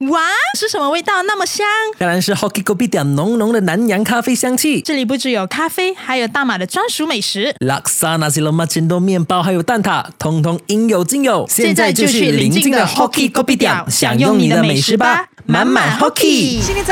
哇，是什么味道那么香？ 当然是 Hoki Kopi 点浓浓的南洋咖啡香气。 这里不只有咖啡，还有大马的专属美食。 Laksa Nasi Lemak Cendol 面包还有蛋挞，通通应有尽有。 现在就去邻近的 Hoki Kopi 点享用你的美食吧，满满 Hoki。 现在